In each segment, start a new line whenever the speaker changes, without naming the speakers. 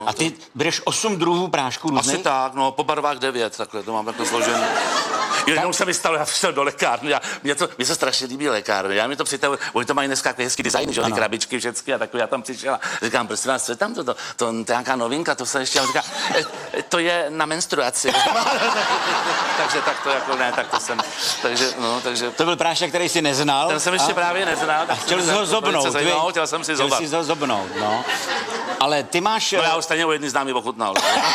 A ty bereš 8 druhů prášků různých?
Asi tak, no, po barvách 9, takhle, to mám takhle složené. Jednou se mi stalo, já šel do lékárny a mně se strašně líbí lékárny. Já mi to přitahuje, oni to mají dneska takový hezký design, že ty krabičky všechny a takové, já tam přišel a říkám, prosím vás, co je tam to je nějaká novinka, to se ještě, a říká, to je na menstruaci. Takže tak to jako ne, tak to jsem, takže.
To byl prášek, který jsi neznal?
Ten jsem ještě právě neznal.
A chtěl jsi ho zobnout,
chtěl jsem si zobat.
Chtěl jsi ho zobnout, no. Ale ty máš...
No já už stejně u jedný známý ochutnal.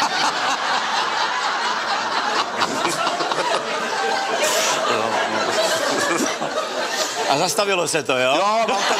A zastavilo se to, jo?
Jo, mám to...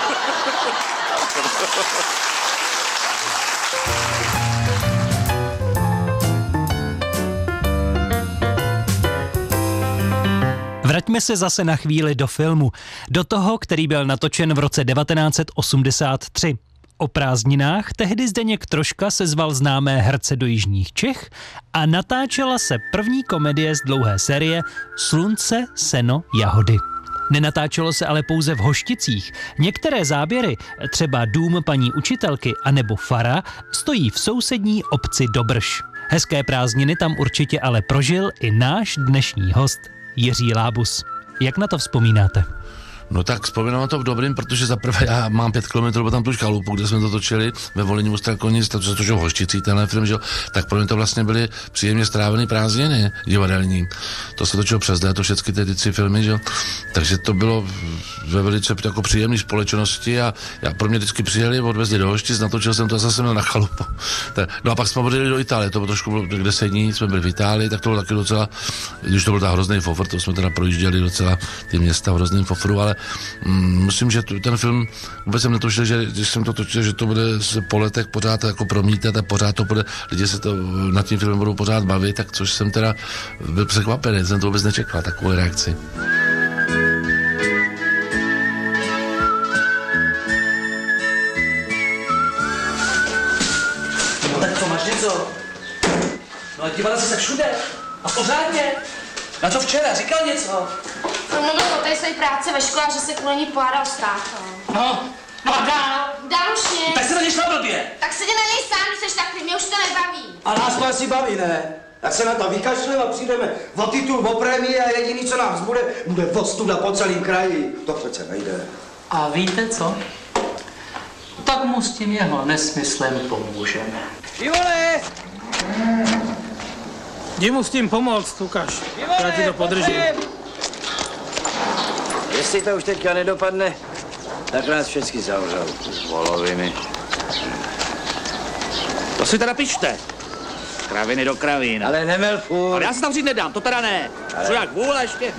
Vraťme se zase na chvíli do filmu. Do toho, který byl natočen v roce 1983. O prázdninách tehdy Zdeněk Troška sezval známé herce do jižních Čech a natáčela se první komedie z dlouhé série Slunce, seno, jahody. Nenatáčelo se ale pouze v Hošticích. Některé záběry, třeba Dům paní učitelky anebo Fara, stojí v sousední obci Dobrš. Hezké prázdniny tam určitě ale prožil i náš dnešní host Jiří Lábus. Jak na to vzpomínáte?
No tak vzpomínám na to v dobrým, protože zaprvé já mám 5 kilometrů tam tu chalupu, kde jsme to točili ve Volyni u Strakonic, to se točil v Hošticích, tenhle film, že jo, tak pro mě to vlastně byly příjemně strávený prázdniny divadelní. To se točilo přes léto, všechny ty 3 filmy, že jo, takže to bylo ve velice jako příjemné společnosti a pro mě vždycky přijeli, odvezli do Hoštic, natočil jsem to a zase měl na chalupu. No a pak jsme odjeli do Itálie, to bylo trošku bylo 10 dní, jsme byli v Itálii, tak to bylo taky docela, když to byl ta hrozný fofr, to jsme teda projížděli docela ty města v hrozným fofru, ale myslím, že ten film vůbec jsem netušil, že když jsem to točil, že to bude se po letech pořád jako promítat a pořád to bude, lidi se to nad tím filmem budou pořád bavit, tak což jsem teda byl překvapený, jsem to vůbec nečekal, takovou reakci.
No tak co, máš něco? No a dívala jsi se všude a pořádně. Na co včera? Říkal něco?
On mluvil o té své práci ve škole, že se kvůli ní pohádal s tátou.
No a dál?
Dál už nic.
Tak se na něj šla blbě.
Tak se jde na něj sám, když seš takový, mě už to nebaví.
A nás to asi baví, ne? Tak se na to vykašleme a přijdeme o titul, o prémii a jediný, co nás bude ostuda po celém kraji. To přece nejde.
A víte co? Tak mu s tím jeho nesmyslem pomůžeme.
Ivone! Jdi mu s tím pomoct, Lukáš. Já ti to podržím.
Jestli to už teďka nedopadne, tak nás všechny zavřou. Voloviny.
To si teda pište. Kraviny do kravín.
Ale nemel furt.
Ale já se tam říct nedám, to teda ne. Co jak vůle ještě?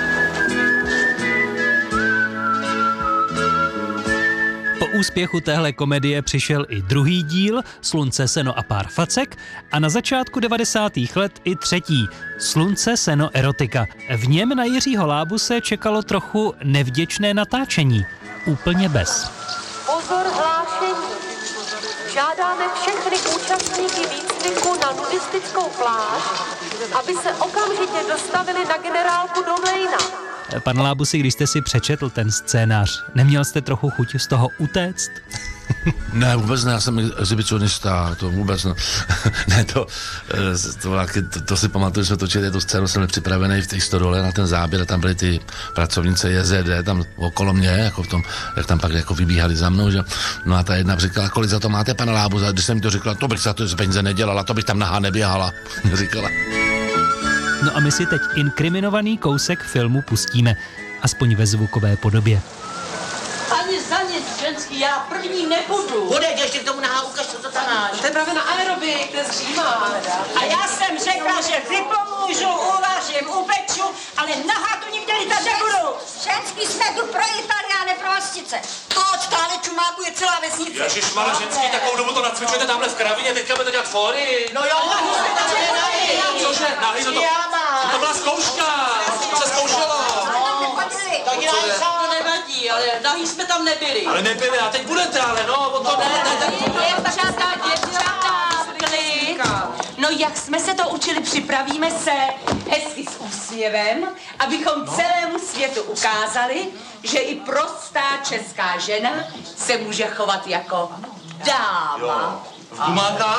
Po úspěchu téhle komedie přišel i druhý díl Slunce, seno a pár facek a na začátku 90. let i třetí Slunce, seno, erotika. V něm na Jiřího Lábuse čekalo trochu nevděčné natáčení. Úplně bez.
Pozor, hlášení. Žádáme všechny účastníky výcviku na nudistickou pláž, aby se okamžitě dostavili na generálku do Mlejna.
Pan Lábusi, když jste si přečetl ten scénář, neměl jste trochu chuť z toho utéct?
Ne, vůbec ne, já jsem exhibicionista, to vůbec ne. Ne, to si pamatuju, že jsme točili tu scénu, jsem byl připravený v té stodole na ten záběr, tam byly ty pracovnice JZD, tam okolo mě, jako v tom, jak tam pak jako vybíhali za mnou, že? No a ta jedna říkala, kolik za to máte, pana Lábus, a když jsem mi to řekla, to bych za to peníze nedělala, to bych tam nahá neběhala, říkala.
No a my si teď inkriminovaný kousek filmu pustíme, aspoň ve zvukové podobě.
Ani za nic, ženský, já první nebudu.
Budeš ještě k tomu nahá, ukaž, co tam máš.
To je právě na aerobik, to je zřímá.
A já jsem řekla, že vypomůžu, uvařím, upeču, ale nahá tu nikde lítat nebudu. Ženský jsme tu pro Itálii a ne pro hostice. To od tále čumáku je celá vesnice.
Ježišmarja, ženský, takovou dobu to nacvičujete tamhle v kravině, teďka budete dělat fóry.
No jo, nahý jsme tam nenají.
Cože, nahý to? To byla zkouška, to se zkoušelo.
Tak nahý sám nevadí, ale nahý jsme tam nebyli.
Ale nebyli, a teď budete, ale no, o to ne.
No jak jsme se to učili, připravíme se hezky s úsměvem, abychom celému světu ukázali, že i prostá česká žena se může chovat jako dáma.
V gumákách?